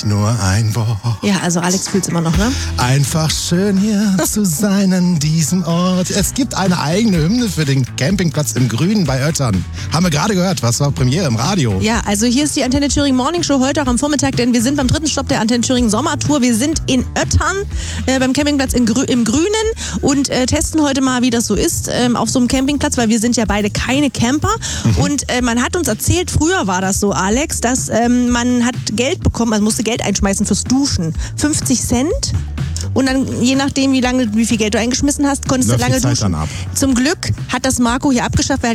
ich nur ein Wort. Ja, also Alex fühlt's immer noch, ne? Einfach schön hier zu sein an diesem Ort. Es gibt eine eigene Hymne für den Campingplatz im Grünen bei Oettern. Haben wir gerade gehört, was war Premiere im Radio? Ja, also hier ist die Antenne Thüringen Morning Show heute auch am Vormittag, denn wir sind beim dritten Stopp der Antenne Thüringen Sommertour. Wir sind in Oettern beim Campingplatz im Grünen und testen heute mal, wie das so ist auf so einem Campingplatz, weil wir sind ja beide keine Camper. Und man hat uns erzählt, früher war das so, Alex, dass man hat Geld bekommen, also musste Geld einschmeißen fürs Duschen. 50 Cent. Und dann, je nachdem, wie viel Geld du eingeschmissen hast, konntest du lange duschen. Dann ab. Zum Glück hat das Marco hier abgeschafft, weil